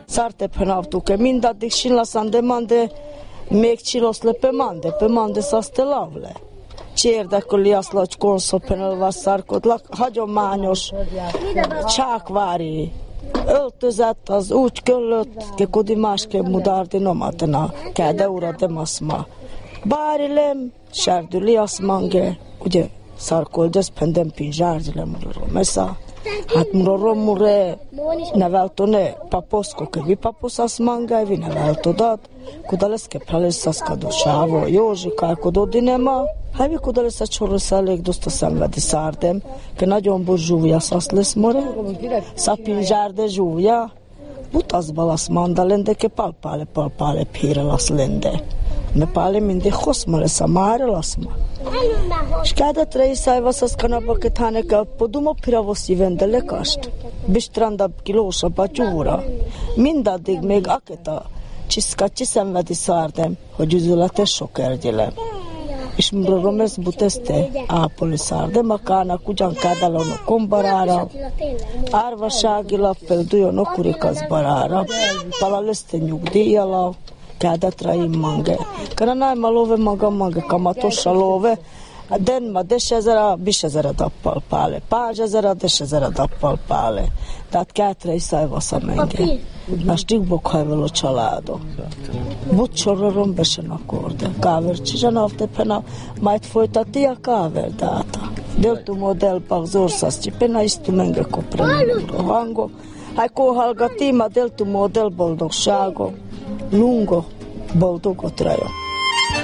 Sartepen avtuke mindaddig sinlasan demande még csiloszle pemande szaszte lavle. Csérdekoli aszlacs konszopenelva szarkodlak, hagyományos csákvári öltözet az úgy köllött, ke kodi másképp mudárdi nomatena, kede urade maszma. Bárilem, sárdüli aszmange, ugye szarkoldesz pendem pinzsárdile murro mesza. Hát murro murre neveltone paposko, ke vi papos aszmange, vi neveltodat, kudaleszke praleszaszkadosával, Józsikálkodó dinema, hát vi kudalesz a csorroszálék doszta szenvedi szárdem, ke nagyon borzsúvja szasz lesz more, szapinzsárde zsúvja, butazba lasz mandalende, ke palpále pire lasz lende. Me pale mindig hosszma lesz a mára laszma. És kádat reiszájva szasz kanabba, ke táneka podumo piravoszi vende lekast, bistrandabb kilósabb a tyúra. Mindaddig még aketa csiszkacsi szenvedi szárdem, hogy üzülete sok ergyelem. És murrom ez buteszte ápoli szárdem, akának ugyan kádalon a kombarára, árvasági lappel dujon okurikas barára, palaleszte nyugdíjala, kádatra immange. Karanajma love maga kamatossa love, denma desezera, bisezera dappal pále, pázsezera, desezera dappal pále. Tehát kátra is szájvasz a menge. Más digbokhajvaló családok. Bucsorrorom besen akorde. Káver csizsanavtepena, majd folytati a káver dáta. Deltumo delpak zorszaszti, pena isztu menge koprenúro hango. Hai kohallgatima deltumo del boldogságo. Lungo boldogot rajo.